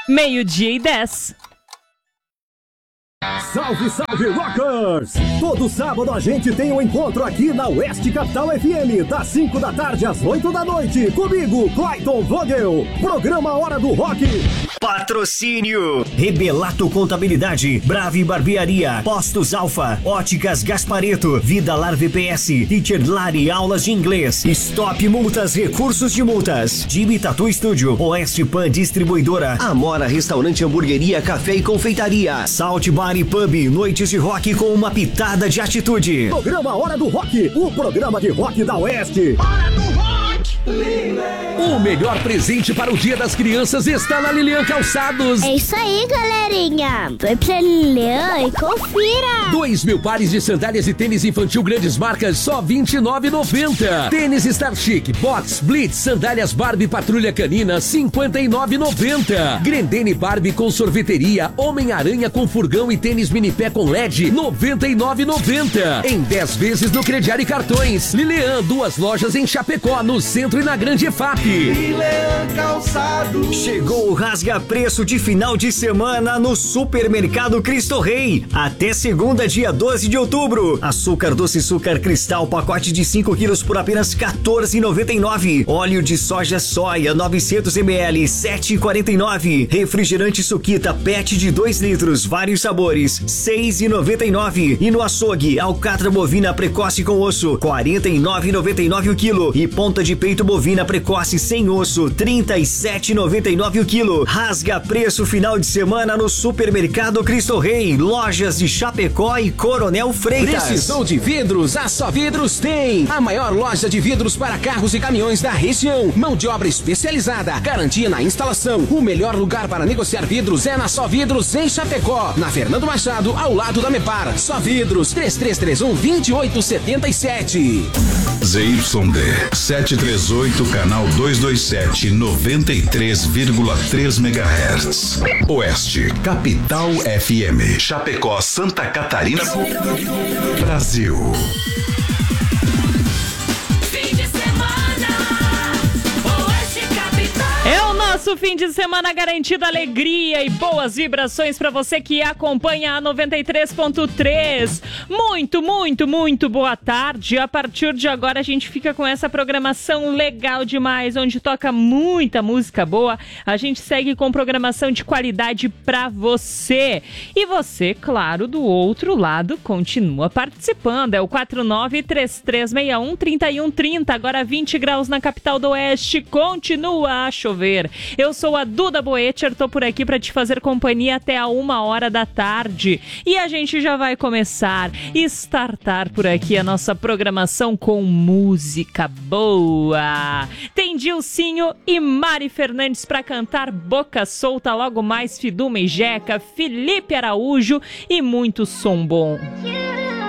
12:10. Salve, salve, rockers! Todo sábado a gente tem um encontro aqui na Oeste Capital FM, das 5 da tarde às 8 da noite. Comigo, Clayton Vogel. Programa Hora do Rock. Patrocínio: Rebelato Contabilidade, Brave Barbearia, Postos Alfa, Óticas Gaspareto, Vidalar VPS, Teacher Lari Aulas de Inglês, Stop Multas, Recursos de Multas, Jimmy Tattoo Studio, Oeste Pan Distribuidora, Amora Restaurante, Hamburgueria, Café e Confeitaria, Salt Bar e Pub, noites de rock com uma pitada de atitude. Programa Hora do Rock, o programa de rock da Oeste. Hora do Rock! O melhor presente para o Dia das Crianças está na Lilian Calçados. É isso aí, galerinha. Vai pra Lilian e confira. 2.000 pares de sandálias e tênis infantil grandes marcas, só R$29,90. Tênis Star Chic, Box, Blitz, sandálias Barbie Patrulha Canina, R$59,90. Grendene Barbie com sorveteria, Homem-Aranha com furgão e tênis mini pé com LED, R$99,90. Em 10 vezes no crediário e cartões. Lilian, 2 lojas em Chapecó, no centro e na Grande EFAP. Lilian Calçados. Chegou o rasga preço de final de semana no Supermercado Cristo Rei. Até segunda, dia 12 de outubro. Açúcar doce Açúcar Cristal, pacote de 5 quilos por apenas R$14,99. Óleo de soja soia, 900 ml, R$7,49. Refrigerante Suquita PET de 2 litros, vários sabores, R$6,99. E no açougue, alcatra bovina precoce com osso, R$49,99 o quilo. E ponta de peito bovina precoce sem osso, R$37,99 o quilo. Rasga preço final de semana no Supermercado Cristo Rei. Lojas de Chapecó e Coronel Freitas. Precisou de vidros? A Só Vidros tem. A maior loja de vidros para carros e caminhões da região. Mão de obra especializada. Garantia na instalação. O melhor lugar para negociar vidros é na Só Vidros em Chapecó. Na Fernando Machado, ao lado da Mepar. Só Vidros, 3331-2877. ZYD 738, canal 227, 93,3 MHz. Oeste, Capital FM. Chapecó, Santa Catarina, Brasil. É o nosso fim de semana garantido, alegria e boas vibrações para você que acompanha a 93.3. Muito boa tarde. A partir de agora a gente fica com essa programação legal demais, onde toca muita música boa. A gente segue com programação de qualidade para você. E você, claro, do outro lado, continua participando. É o 4933613130. Agora 20 graus na capital do Oeste. Continua a chover. Eu sou a Duda Boetcher, tô por aqui para te fazer companhia até a 1h da tarde. E a gente já vai começar, startar por aqui a nossa programação com música boa. Tem Dilcinho e Mari Fernandes para cantar Boca Solta, logo mais Fiduma e Jeca, Felipe Araújo e muito som bom.